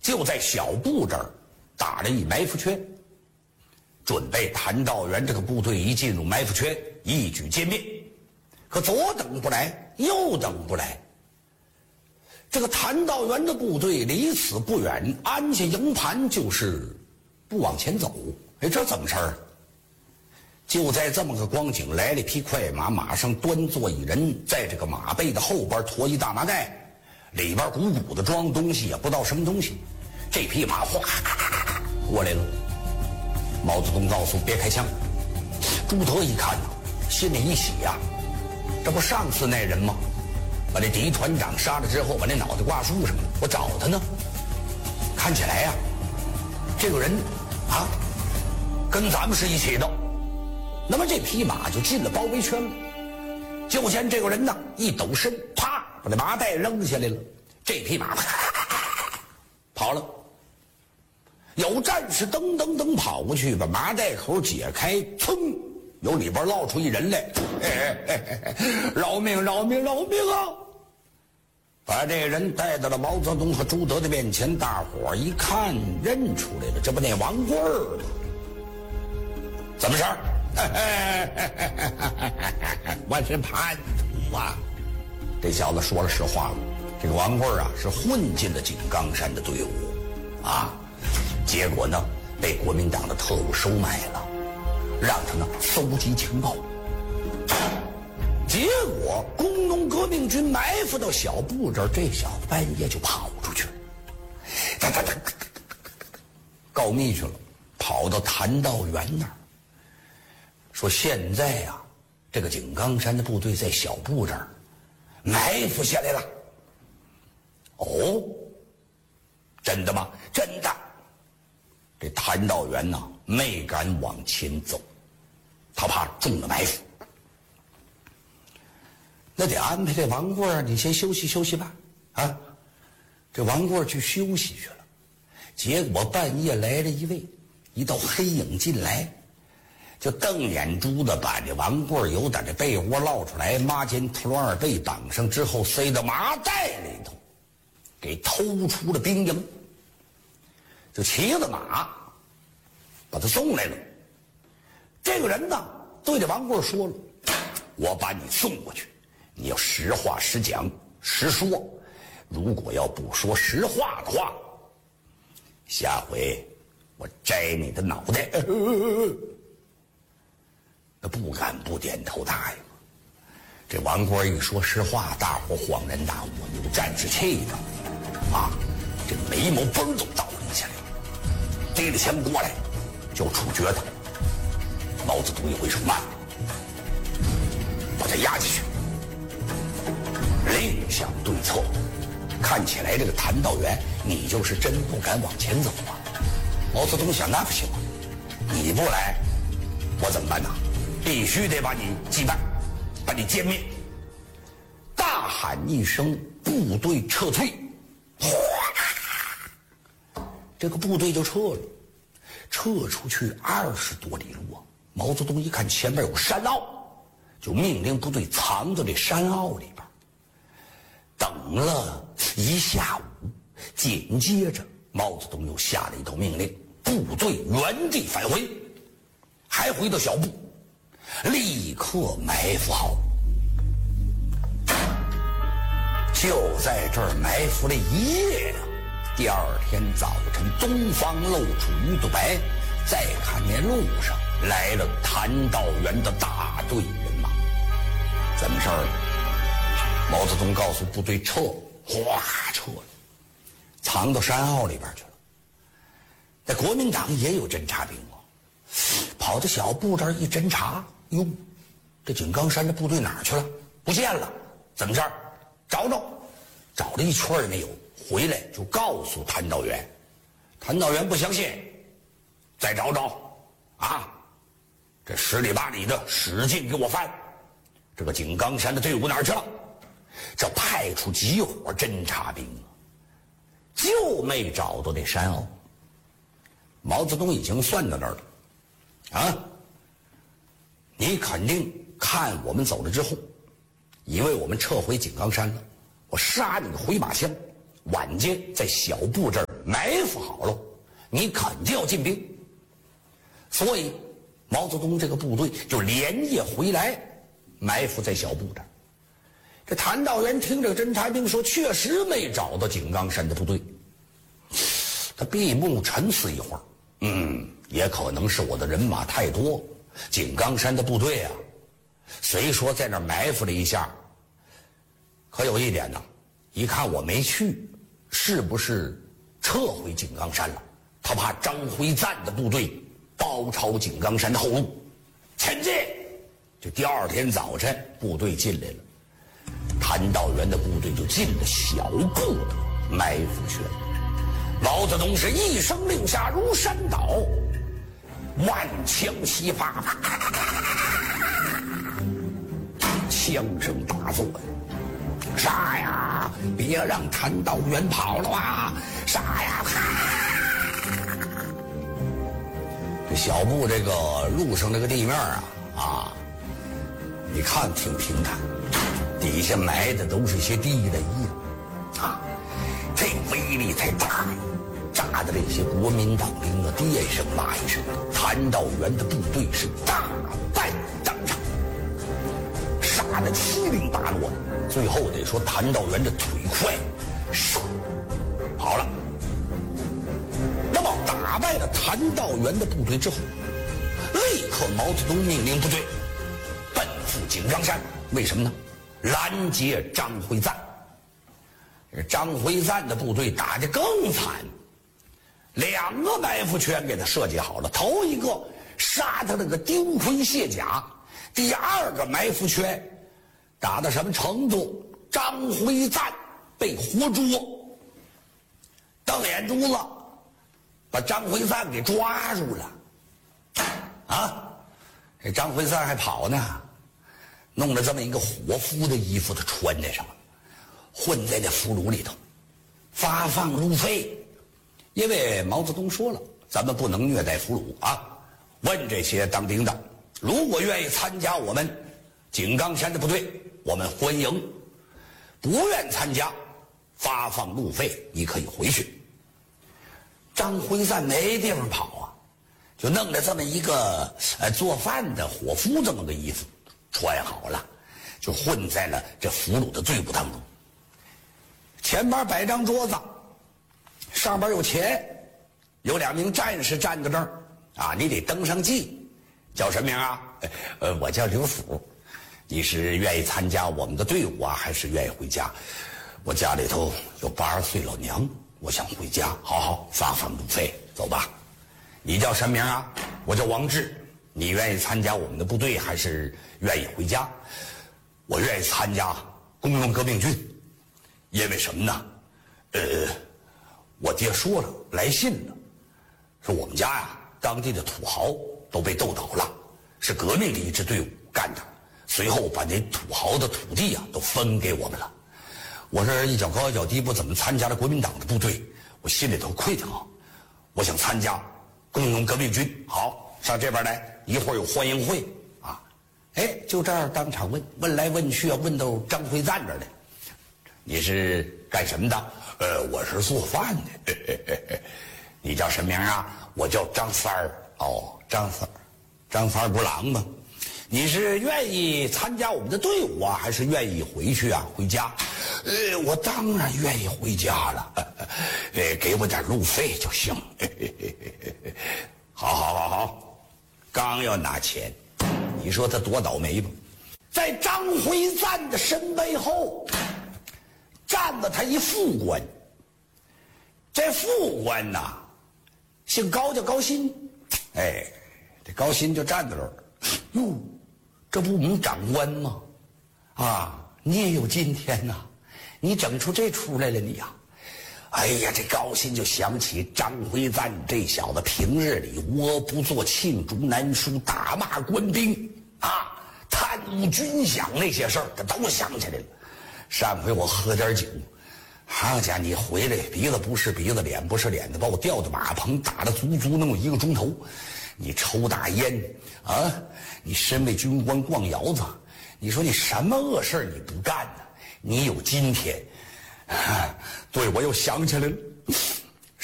就在小布这儿打了一埋伏圈，准备谭道元这个部队一进入埋伏圈，一举歼灭。可左等不来，右等不来，这个谭道元的部队离此不远，安下营盘就是不往前走。哎，这怎么事儿？就在这么个光景，来了一匹快马，马上端坐一人，在这个马背的后边驮一大麻袋，里边鼓鼓的装东西，也不知道什么东西。这匹马哗过来了，毛泽东告诉别开枪。朱德一看呐，心里一喜呀，这不上次那人吗？把那敌团长杀了之后，把那脑袋挂树上了，我找他呢。看起来呀，这个人啊，跟咱们是一起的。那么这匹马就进了包围圈了。就见这个人呢，一抖身，啪，把那麻袋扔下来了。这匹马跑了。有战士噔噔噔跑过去，把麻袋口解开，噌，由里边捞出一人来，饶命饶命饶命啊！把这个人带到了毛泽东和朱德的面前，大伙一看认出来了，这不那王贵儿吗？怎么事儿？我是叛徒啊！这小子说了实话了，这个王贵儿啊是混进了井冈山的队伍啊，结果呢被国民党的特务收买了，让他呢搜集情报。结果工农革命军埋伏到小布这儿，这小子半夜就跑出去了，告密去了，跑到谭道元那儿，说现在呀，这个井冈山的部队在小布这儿埋伏下来了。哦，真的吗？真的。这谭道元呐，没敢往前走，他怕中了埋伏。那得安排这王贵儿，你先休息休息吧。啊，这王贵儿去休息去了。结果半夜来了一道黑影进来，就瞪眼珠子把这王贵儿由打这被窝捞出来，抹肩头二背绑上之后，塞到麻袋里头，给偷出了兵营，就骑着马把他送来了。这个人呢，对着王贵儿说了：“我把你送过去，你要实话实讲实说，如果要不说实话的话，下回我摘你的脑袋。”那不敢不点头答应。这王贵儿一说实话，大伙恍然大悟，有战士气的啊，这眉毛嘣都倒立起来，提着枪过来就处决他。毛泽东一挥手：“慢，把他压下去。”另想对策，看起来这个谭道元，你就是真不敢往前走啊。毛泽东想，那不行啊，你不来，我怎么办呢？必须得把你击败，把你歼灭。大喊一声，部队撤退，哗，这个部队就撤了，撤出去20多里路啊。毛泽东一看前面有山坳，就命令部队藏到这山坳里边。等了一下午，紧接着毛泽东又下了一道命令，部队原地返回，还回到小布，立刻埋伏好。就在这儿埋伏了一夜呀。第二天早晨，东方露出鱼肚白，再看那路上来了谭道元的大队人马。怎么事儿？毛泽东告诉部队撤，哗，撤了，藏到山坳里边去了。那国民党也有侦察兵啊，跑到小布这儿一侦察，哟，这井冈山的部队哪儿去了？不见了，怎么事儿？找了一圈也没有，回来就告诉谭道元。谭道元不相信，再找啊，这10里8里的使劲给我翻，这个井冈山的队伍哪儿去了？这派出几伙侦察兵就没找到这山坳。毛泽东已经算到那儿了啊，你肯定看我们走了之后，以为我们撤回井冈山了，我杀你个回马枪，晚间在小布这儿埋伏好了，你肯定要进兵。所以毛泽东这个部队就连夜回来，埋伏在小布这儿。这谭道源听这个侦察兵说，确实没找到井冈山的部队。他闭目沉思一会儿，也可能是我的人马太多，井冈山的部队啊，虽说在那儿埋伏了一下，可有一点呢，一看我没去，是不是撤回井冈山了？他怕张辉瓒的部队包抄井冈山的后路，前进。就第二天早晨，部队进来了，谭道源的部队就进了小布的埋伏圈。毛泽东是一声令下如山倒，万枪齐发，枪声大作。杀呀！别让谭道源跑了啊！杀呀！这小布这个路上这个地面你看挺平坦，底下埋的都是些地雷呀，这威力太大了，炸的这些国民党兵爹一声妈一声的，谭道源的部队是大败当场，杀得七零八落。最后得说谭道源的腿快，杀好了。那么打败了谭道源的部队之后，立刻毛泽东命令部队奔赴井冈山。为什么呢？拦截张辉瓒。张辉瓒的部队打得更惨，2个埋伏圈给他设计好了。头一个杀他那个丁盔卸甲，第2个埋伏圈打到什么程度？张辉瓒被活捉，瞪眼珠子把张辉瓒给抓住了。这张辉瓒还跑呢，弄了这么一个伙夫的衣服，他穿在上，混在那俘虏里头，发放路费。因为毛泽东说了，咱们不能虐待俘虏啊。问这些当兵的，如果愿意参加我们井冈山的部队，我们欢迎；不愿参加，发放路费，你可以回去。张辉瓒没地方跑啊，就弄了这么一个做饭的伙夫这么个衣服穿好了，就混在了这俘虏的队伍当中。前边摆张桌子，上边有钱，有2名战士站在这儿你得登上记。叫什么名啊？我叫刘辅。你是愿意参加我们的队伍还是愿意回家？我家里头有80岁老娘，我想回家。好，发放路费，走吧。你叫什么名啊？我叫王志。你愿意参加我们的部队还是愿意回家？我愿意参加工农革命军。因为什么呢？我爹说了，来信了，说我们家当地的土豪都被斗倒了，是革命的一支队伍干的。随后把那土豪的土地都分给我们了。我是一脚高一脚低，不怎么参加了国民党的部队，我心里头愧疚。我想参加工农革命军。好，上这边来，一会儿有欢迎会就这儿当场问来问去问到张辉瓒这儿来。你是干什么的？我是做饭的。你叫什么名啊？我叫张三儿。张三儿不郎吗？你是愿意参加我们的队伍还是愿意回去回家？我当然愿意回家了。给我点路费就行。好，刚要拿钱，你说他多倒霉吧？在张辉瓒的身背后站了他一副官。这副官姓高，叫高鑫。这高鑫就站在这儿。哟，这不我们长官吗？你也有今天你整出这出来了你这高鑫就想起张辉瓒这小子平日里窝不做罄竹难书，打骂官兵贪污军饷那些事儿，他都想起来了。上回我喝点酒，好家伙，你回来鼻子不是鼻子，脸不是脸的，把我吊到马棚打了足足能有1个钟头。你抽大烟你身为军官逛窑子，你说你什么恶事你不干呢？你有今天。对，我又想起来了，